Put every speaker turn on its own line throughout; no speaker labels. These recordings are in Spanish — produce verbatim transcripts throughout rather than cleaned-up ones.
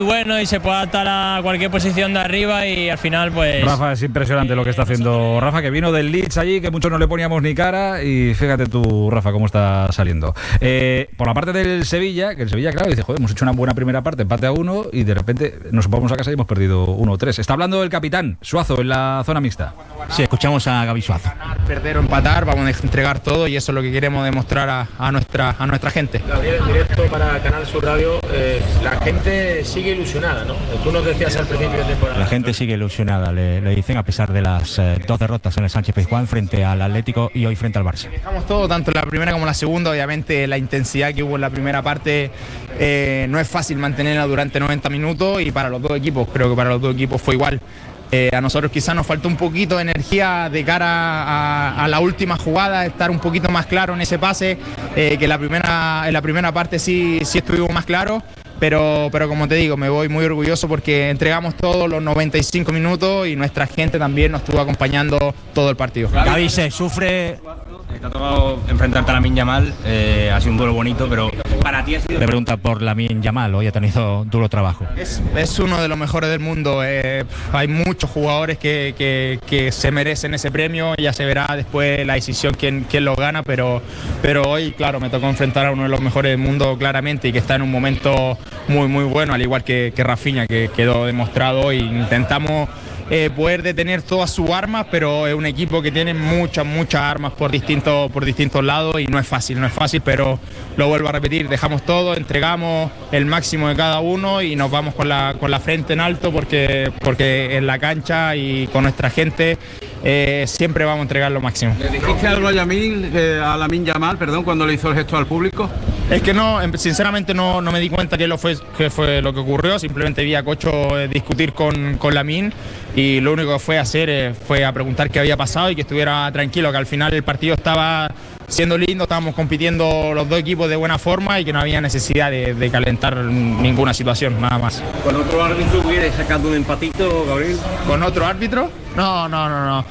bueno y se puede adaptar a cualquier posición de arriba y al final pues…
Rafa, es impresionante lo que está haciendo Rafa, que vino del Leeds allí, que muchos no le poníamos ni cara, y fíjate tú, Rafa, cómo está saliendo. Eh, por la parte del Sevilla, que el Sevilla, claro, dice, joder, hemos hecho una buena primera parte, empate a uno, y de repente nos vamos a casa y hemos perdido uno tres. Está hablando el capitán, Suazo, en la zona mixta.
Sí, escuchamos a Gaby Suazo. Perder o empatar, vamos a entregar todo y eso es lo que queremos demostrar a, a, nuestra, a nuestra gente.
Gabriel, en directo para Canal Sur Radio, eh, la gente sigue ilusionada, ¿no? Tú nos decías al principio de temporada.
La gente sigue ilusionada, le, le dicen, a pesar de las eh, dos derrotas en el Sánchez Pizjuán frente al Atlético y hoy frente al Barça.
Dejamos todo, tanto en la primera como en la segunda. Obviamente la intensidad que hubo en la primera parte eh, no es fácil mantenerla durante noventa minutos y para los dos equipos, creo que para los dos equipos fue igual. Eh, a nosotros quizás nos faltó un poquito de energía de cara a, a la última jugada, estar un poquito más claro en ese pase, eh, que la primera, en la primera parte sí, sí estuvimos más claros, pero, pero como te digo, me voy muy orgulloso porque entregamos todos los noventa y cinco minutos y nuestra gente también nos estuvo acompañando todo el partido.
Gaby, se sufre…
Te ha tocado enfrentarte a Lamine Yamal, eh, ha sido un duelo bonito, pero para ti ha sido…
Le pregunta por Lamine Yamal, hoy ha tenido duro trabajo.
Es, es uno de los mejores del mundo, eh, hay muchos jugadores que, que, que se merecen ese premio, ya se verá después la decisión quién, quién lo gana, pero, pero hoy, claro, me tocó enfrentar a uno de los mejores del mundo claramente y que está en un momento muy, muy bueno, al igual que, que Rafinha, que quedó demostrado, e intentamos Eh, poder detener todas sus armas, pero es un equipo que tiene muchas, muchas armas por distintos, por distintos lados y no es fácil, no es fácil, pero lo vuelvo a repetir, dejamos todo, entregamos el máximo de cada uno y nos vamos con la, con la frente en alto porque, porque en la cancha y con nuestra gente eh, siempre vamos a entregar lo máximo.
¿Le dijiste algo a Yamil, eh, a Lamine Yamal, perdón, cuando le hizo el gesto al público?
Es que no, sinceramente no, no me di cuenta que lo fue, que fue lo que ocurrió, simplemente vi a Cocho eh, discutir con, con Lamine y lo único que fue hacer eh, fue a preguntar qué había pasado y que estuviera tranquilo, que al final el partido estaba siendo lindo, estábamos compitiendo los dos equipos de buena forma y que no había necesidad de, de calentar ninguna situación, nada más.
¿Con otro árbitro hubiera sacado un empatito, Gabriel?
¿Con otro árbitro? No, no, no, no.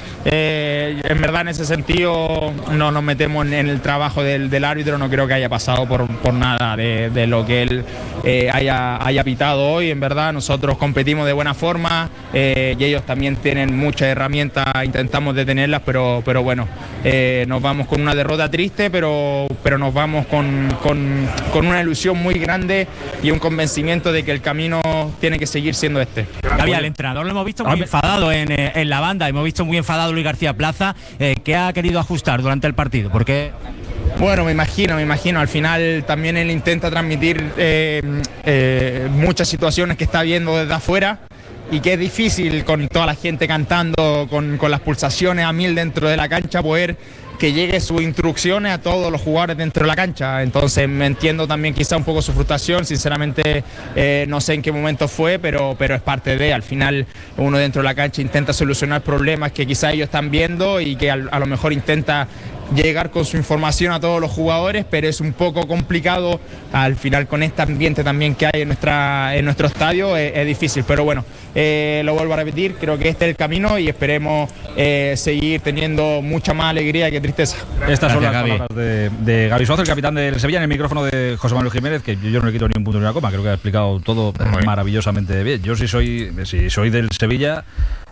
Eh, en verdad en ese sentido no nos metemos en, en el trabajo del, del árbitro, no creo que haya pasado por, por nada de, de lo que él eh, haya, haya pitado hoy. En verdad nosotros competimos de buena forma eh, y ellos también tienen muchas herramientas, intentamos detenerlas, pero, pero bueno, eh, nos vamos con una derrota triste, pero, pero nos vamos con, con, con una ilusión muy grande y un convencimiento de que el camino tiene que seguir siendo este.
Gaby, al entrenador lo hemos visto muy enfadado en, en la banda, hemos visto muy enfadado Luis García Plaza. Eh, ¿Qué ha querido ajustar durante el partido? ¿Por qué?
Bueno, me imagino, me imagino. Al final también él intenta transmitir eh, eh, muchas situaciones que está viendo desde afuera y que es difícil con toda la gente cantando, con, con las pulsaciones a mil dentro de la cancha, poder que llegue sus instrucciones a todos los jugadores dentro de la cancha. Entonces me entiendo también quizá un poco su frustración, sinceramente eh, no sé en qué momento fue, pero, pero es parte de, al final uno dentro de la cancha intenta solucionar problemas que quizá ellos están viendo y que a, a lo mejor intenta llegar con su información a todos los jugadores, pero es un poco complicado al final con este ambiente también que hay en, nuestra, en nuestro estadio, es, es difícil, pero bueno, eh, lo vuelvo a repetir, creo que este es el camino y esperemos eh, seguir teniendo mucha más alegría que tristeza.
Estas son las palabras de, de Gaby Suazo, el capitán del Sevilla, en el micrófono de José Manuel Jiménez, que yo no le quito ni un punto ni una coma, creo que ha explicado todo maravillosamente bien. Yo si soy, si soy del Sevilla,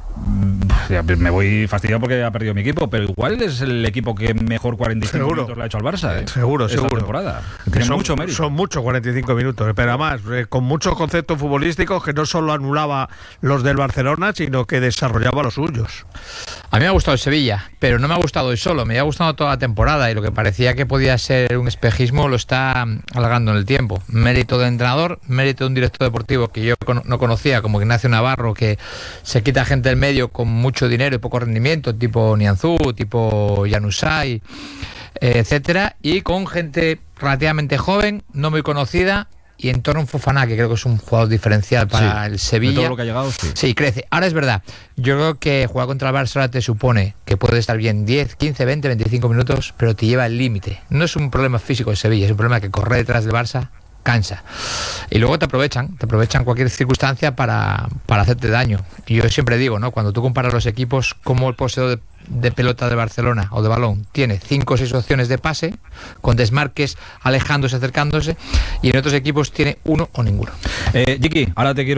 me voy fastidiado porque ha perdido mi equipo, pero igual es el equipo que mejor cuarenta y cinco seguro. Minutos le ha hecho al Barça, ¿eh?
Seguro,
esta
seguro.
Temporada. Tiene
son,
mucho mérito.
Son muchos cuarenta y cinco minutos, pero además eh, con muchos conceptos futbolísticos que no solo anulaba los del Barcelona, sino que desarrollaba los suyos.
A mí me ha gustado el Sevilla, pero no me ha gustado hoy solo, me ha gustado toda la temporada y lo que parecía que podía ser un espejismo lo está alargando en el tiempo. Mérito del entrenador, mérito de un director deportivo que yo no conocía, como Ignacio Navarro, que se quita gente del medio con mucho dinero y poco rendimiento, tipo Nianzú, tipo Januzaj, etcétera, y con gente relativamente joven, no muy conocida, y en torno a un Fofana, que creo que es un jugador diferencial para sí, el Sevilla.
De todo lo que ha llegado, sí.
Sí, crece. Ahora es verdad, yo creo que jugar contra el Barça te supone que puedes estar bien diez, quince, veinte, veinticinco minutos, pero te lleva al límite. No es un problema físico de Sevilla, es un problema que correr detrás del Barça cansa. Y luego te aprovechan, te aprovechan cualquier circunstancia para, para hacerte daño. Y yo siempre digo, ¿no? Cuando tú comparas los equipos, como el poseedor de de pelota de Barcelona o de balón tiene cinco o seis opciones de pase, con desmarques, alejándose, acercándose, y en otros equipos tiene uno o ninguno.
Eh, Jiki, ahora te quiero